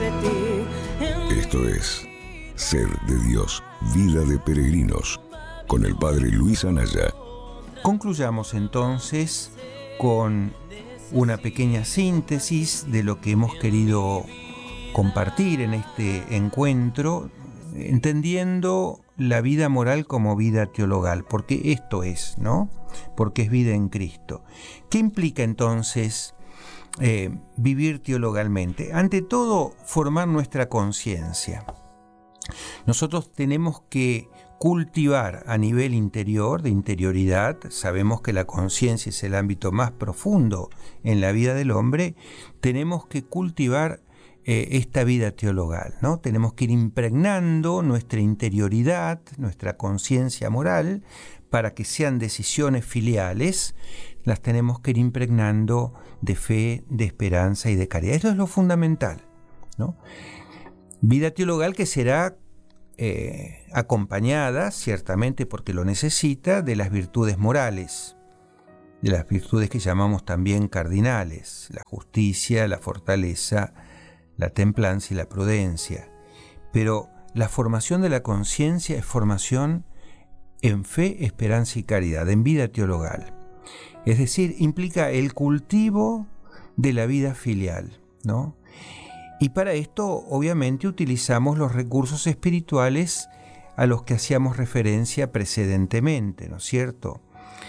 Esto es Sed de Dios, Vida de Peregrinos, con el Padre Luis Anaya. Concluyamos entonces con una pequeña síntesis de lo que hemos querido compartir en este encuentro, entendiendo la vida moral como vida teologal, porque esto es, ¿no? Porque es vida en Cristo. ¿Qué implica entonces vivir teologalmente? Ante todo, formar nuestra conciencia. Nosotros tenemos que cultivar a nivel interior, de interioridad. Sabemos que la conciencia es el ámbito más profundo en la vida del hombre. Tenemos que cultivar esta vida teologal, ¿no? Tenemos que ir impregnando nuestra interioridad, nuestra conciencia moral, para que sean decisiones filiales. Las tenemos que ir impregnando de fe, de esperanza y de caridad. Eso es lo fundamental, ¿no? Vida teologal que será acompañada, ciertamente porque lo necesita, de las virtudes morales, de las virtudes que llamamos también cardinales: la justicia, la fortaleza, la templanza y la prudencia. Pero la formación de la conciencia es formación en fe, esperanza y caridad, en vida teologal. Es decir, implica el cultivo de la vida filial, ¿no? Y para esto, obviamente, utilizamos los recursos espirituales a los que hacíamos referencia precedentemente, ¿no es cierto?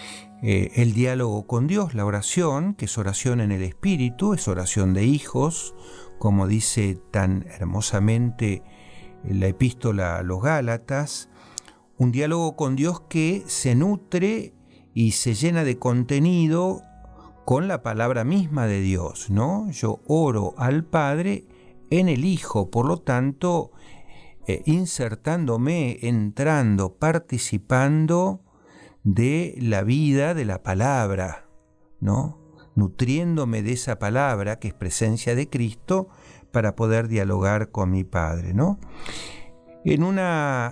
El diálogo con Dios, la oración, que es oración en el Espíritu, es oración de hijos, como dice tan hermosamente la epístola a los Gálatas. Un diálogo con Dios que se nutre y se llena de contenido con la palabra misma de Dios, ¿no? Yo oro al Padre en el Hijo, por lo tanto, insertándome, entrando, participando de la vida de la palabra, ¿no? Nutriéndome de esa palabra que es presencia de Cristo para poder dialogar con mi Padre, ¿no? En una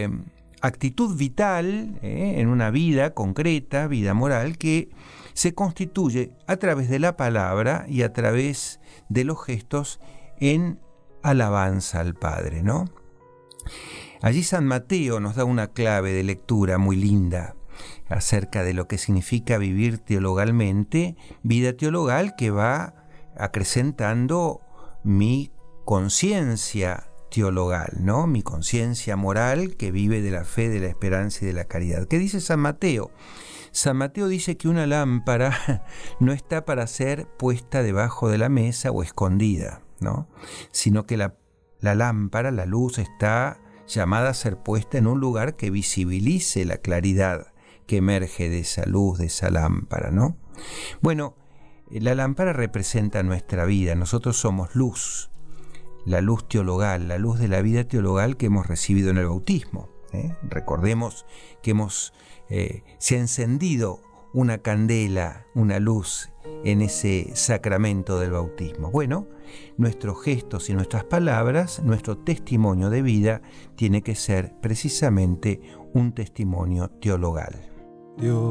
actitud vital, en una vida concreta, vida moral, que se constituye a través de la palabra y a través de los gestos en alabanza al Padre, ¿no? Allí San Mateo nos da una clave de lectura muy linda acerca de lo que significa vivir teologalmente, vida teologal que va acrecentando mi conciencia teologal, ¿no? Mi conciencia moral que vive de la fe, de la esperanza y de la caridad. ¿Qué dice San Mateo? San Mateo dice que una lámpara no está para ser puesta debajo de la mesa o escondida, ¿no? Sino que la lámpara, la luz, está llamada a ser puesta en un lugar que visibilice la claridad que emerge de esa luz, de esa lámpara, ¿no? Bueno, la lámpara representa nuestra vida. Nosotros somos luz, la luz teologal, la luz de la vida teologal que hemos recibido en el bautismo. Recordemos que se ha encendido una candela, una luz en ese sacramento del bautismo. Bueno, nuestros gestos y nuestras palabras, nuestro testimonio de vida tiene que ser precisamente un testimonio teologal. Dios